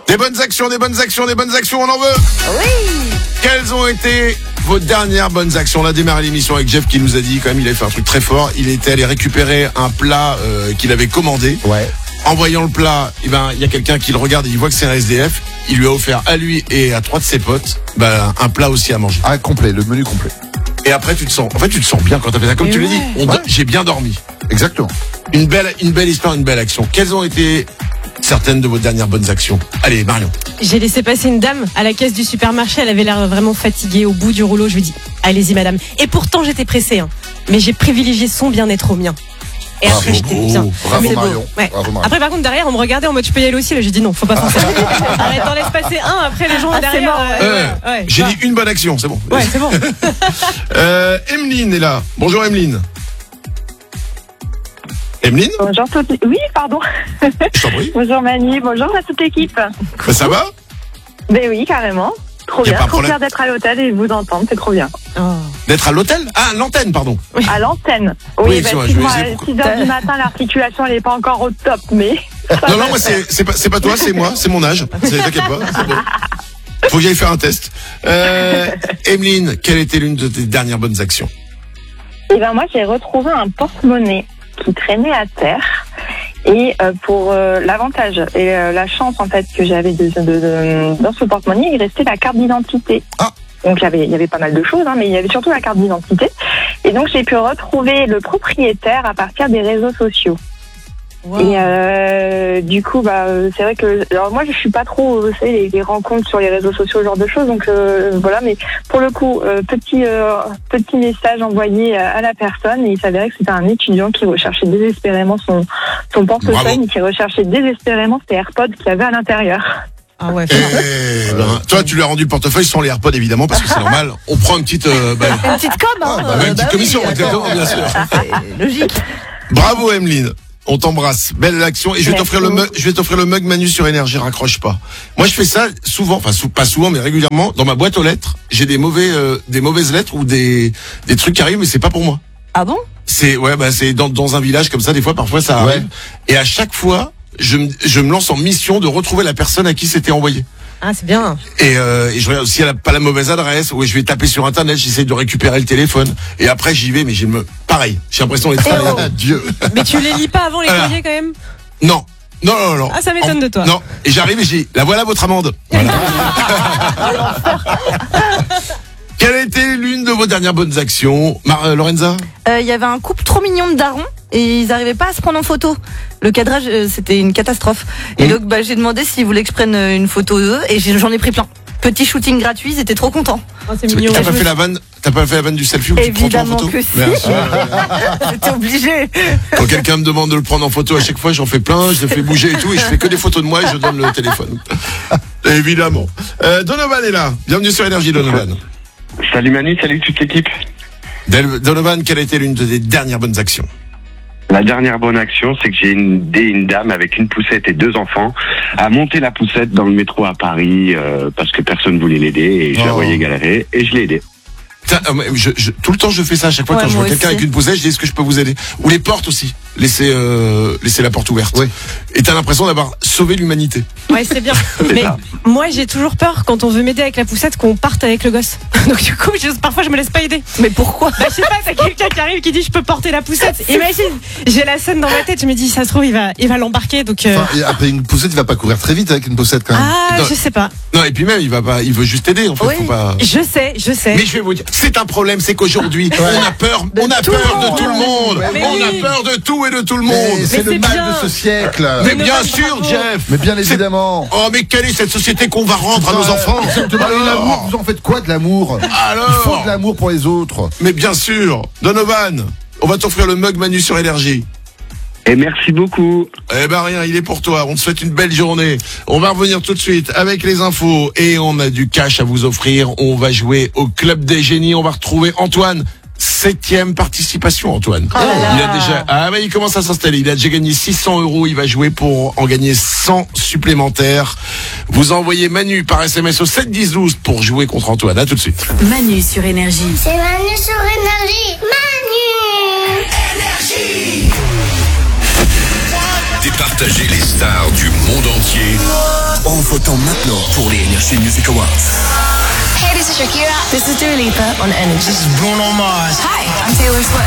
Des bonnes actions, on en veut. Oui. Quelles ont été vos dernières bonnes actions? On a démarré l'émission avec Jeff qui nous a dit quand même il avait fait un truc très fort. Il était allé récupérer un plat qu'il avait commandé. Ouais. En voyant le plat, il y a quelqu'un qui le regarde et il voit que c'est un SDF. Il lui a offert à lui et à 3 de ses potes un plat aussi à manger. Ah, complet, le menu complet. Et après tu te sens bien quand t'as fait ça. Comme tu l'as dit, j'ai bien dormi. Exactement. Une belle histoire, une belle action. Quelles ont été certaines de vos dernières bonnes actions? Allez, Marion. J'ai laissé passer une dame à la caisse du supermarché. Elle avait l'air vraiment fatiguée au bout du rouleau. Je lui ai dit, allez-y madame. Et pourtant j'étais pressée, mais j'ai privilégié son bien-être au mien. Et après j'étais bien. Bravo Marion. Ouais. Bravo Marion. Après par contre derrière on me regardait en mode je peux y aller aussi. Là j'ai dit non, faut pas faire ça. Arrête, t'en laisse passer un. Après les gens derrière. Ouais. J'ai dit une bonne action, c'est bon. Ouais, c'est bon. Emeline est là. Bonjour Emeline. Emeline? Bonjour Oui, pardon. Je t'en prie. Bonjour Manu, bonjour à toute l'équipe. Ça va? Ben oui, carrément. Trop Y a bien, pas de trop problème. fier d'être à l'hôtel et de vous entendre, c'est trop bien. D'être à l'hôtel? Ah, l'antenne, pardon. À l'antenne. Oui, Oui, excuse-moi, excuse-moi, je vais essayer 6h du matin, l'articulation elle est pas encore au top, mais... Non, moi c'est pas toi, c'est moi, c'est mon âge. T'inquiète pas, c'est bon. Faut que j'aille faire un test. Emeline, quelle était l'une de tes dernières bonnes actions? Et ben moi j'ai retrouvé un porte-monnaie qui traînait à terre. Et pour l'avantage et la chance en fait que j'avais dans ce porte-monnaie, il restait la carte d'identité. Ah. Donc il y avait pas mal de choses, mais il y avait surtout la carte d'identité. Et donc j'ai pu retrouver le propriétaire à partir des réseaux sociaux. Wow. Et du coup, c'est vrai que alors moi je suis pas trop, vous savez, les rencontres sur les réseaux sociaux, ce genre de choses. Donc voilà, mais pour le coup, petit message envoyé à la personne, et il s'avérait que c'était un étudiant qui recherchait désespérément son portefeuille, et qui recherchait désespérément ses AirPods qu'il avait à l'intérieur. Ah ouais. Toi, tu lui as rendu le portefeuille sans les AirPods évidemment parce que c'est normal. On prend une petite, Une petite com, une petite commission, exactement, bien sûr. C'est logique. Bravo Emeline. On t'embrasse. Belle action. Et je vais t'offrir le mug Manu sur énergie. Raccroche pas. Moi, je fais ça souvent. Enfin, pas souvent, mais régulièrement. Dans ma boîte aux lettres, j'ai des mauvaises lettres ou des trucs qui arrivent, mais c'est pas pour moi. Ah bon? C'est dans un village comme ça. Des fois, parfois, ça arrive. Et à chaque fois, je me lance en mission de retrouver la personne à qui c'était envoyé. Ah, c'est bien. Et je regarde si elle a pas la mauvaise adresse, ou je vais taper sur internet, j'essaie de récupérer le téléphone. Et après j'y vais, mais pareil, j'ai l'impression d'être Dieu. Mais tu les lis pas avant les courriers quand même? Non. Ah, ça m'étonne de toi. Non. Et j'arrive et je dis, la voilà votre amende. Voilà. Quelle a été l'une de vos dernières bonnes actions, Lorenza? Il y avait un couple trop mignon de darons et ils n'arrivaient pas à se prendre en photo. Le cadrage, c'était une catastrophe. Et donc, j'ai demandé s'ils voulaient que je prenne une photo d'eux et j'en ai pris plein. Petit shooting gratuit, ils étaient trop contents. Oh, c'est mignon. T'as pas fait la vanne du selfie où tu te prends toi en Évidemment photo? que si. Bien sûr. J'étais obligée. Quand quelqu'un me demande de le prendre en photo, à chaque fois j'en fais plein, je le fais bouger et tout, et je fais que des photos de moi et je donne le téléphone. Évidemment. Donovan est là. Bienvenue sur Énergie, Donovan. Salut Manu, salut toute l'équipe. Donovan, quelle a été l'une de tes dernières bonnes actions? La dernière bonne action, c'est que j'ai aidé une dame avec une poussette et 2 enfants à monter la poussette dans le métro à Paris parce que personne voulait l'aider et je la voyais galérer et je l'ai aidé. Tout le temps je fais ça à chaque fois quand je vois quelqu'un avec une poussette, je dis est-ce que je peux vous aider? Ou les portes aussi, laisser la porte ouverte. Oui. Et t'as l'impression d'avoir sauvé l'humanité. Ouais, c'est bien. Mais moi, j'ai toujours peur quand on veut m'aider avec la poussette qu'on parte avec le gosse. Donc du coup, parfois je me laisse pas aider. Mais pourquoi? Je sais pas, t'as quelqu'un qui arrive qui dit je peux porter la poussette. Imagine, j'ai la scène dans ma tête, je me dis ça se trouve il va l'embarquer donc. Enfin, après une poussette, il va pas courir très vite avec une poussette quand même. Ah, je sais pas. Non, et puis même il veut juste aider en fait. Oui. Faut pas... Je sais. Mais je vais vous dire, c'est un problème, c'est qu'aujourd'hui, on a peur de tout le monde. Mais On a oui. peur de tout et de tout le Mais monde. c'est le c'est mal bien. de ce siècle. Mais Mais bien Donovan, sûr, bravo. Jeff. Mais bien évidemment. Oh, mais quelle est cette société qu'on va rendre à nos enfants? Exactement. Et l'amour, vous en faites quoi de l'amour? Alors Il faut de l'amour pour les autres. Mais bien sûr, Donovan, on va t'offrir le mug Manu sur Énergie. Et merci beaucoup. Eh ben rien, il est pour toi. On te souhaite une belle journée. On va revenir tout de suite avec les infos et on a du cash à vous offrir. On va jouer au Club des Génies. On va retrouver Antoine. 7e participation, Antoine. Oh là là. Il a déjà, il commence à s'installer. Il a déjà gagné 600 €. Il va jouer pour en gagner 100 supplémentaires. Vous envoyez Manu par SMS au 7 10 12 pour jouer contre Antoine. À tout de suite. Manu sur Énergie. C'est Manu sur Énergie. Manu. Énergie. Départagez les stars du monde entier en votant maintenant pour les Energy Music Awards. Hey, this is Shakira. This is Dua Lipa on Energy. This is Bruno Mars. Hi, I'm Taylor Swift.